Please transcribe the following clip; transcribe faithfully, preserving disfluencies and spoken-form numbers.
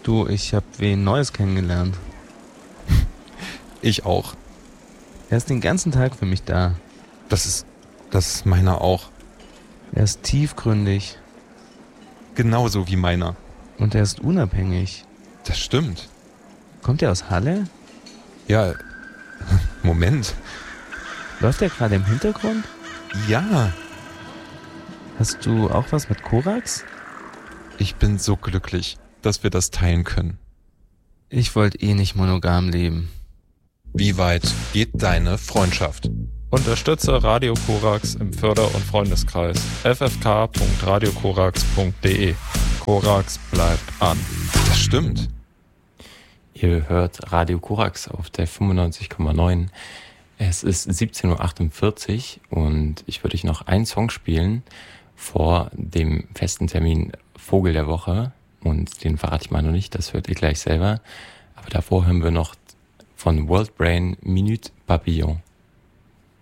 Du, ich hab wen Neues kennengelernt. Ich auch. Er ist den ganzen Tag für mich da. Das ist, das ist meiner auch. Er ist tiefgründig. Genauso wie meiner. Und er ist unabhängig. Das stimmt. Kommt er aus Halle? Ja, Moment. Läuft er gerade im Hintergrund? Ja. Hast du auch was mit Korax? Ich bin so glücklich, dass wir das teilen können. Ich wollte eh nicht monogam leben. Wie weit geht deine Freundschaft? Unterstütze Radio Korax im Förder- und Freundeskreis f f k punkt radio korax punkt d e. Korax bleibt an. Das stimmt. Ihr hört Radio Korax auf der fünfundneunzig Komma neun. Es ist siebzehn Uhr achtundvierzig und ich würde euch noch einen Song spielen vor dem festen Termin Vogel der Woche. Und den verrate ich mal noch nicht, das hört ihr gleich selber. Aber davor hören wir noch von World Brain Minute Papillon.